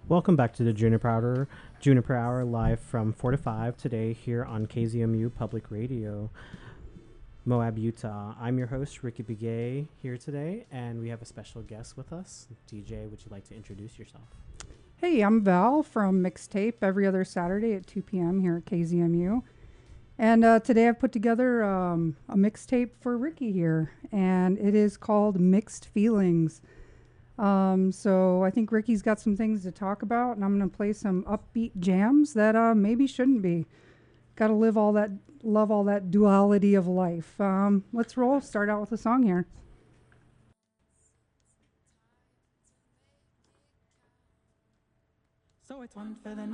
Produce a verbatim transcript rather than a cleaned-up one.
Welcome back to the Juniper Hour, Juniper Hour live from four to five today here on K Z M U Public Radio, Moab, Utah. I'm your host, Ricky Begay, here today, and we have a special guest with us. D J, would you like to introduce yourself? Hey, I'm Val from Mixtape every other Saturday at two p.m. here at K Z M U. And uh, today I've put together um, a mixtape for Ricky here, and it is called Mixed Feelings. Um, so I think Ricky's got some things to talk about, and I'm going to play some upbeat jams that uh, maybe shouldn't be. Got to live all that, love all that duality of life. Um, let's roll. Start out with a song here. So it's one for the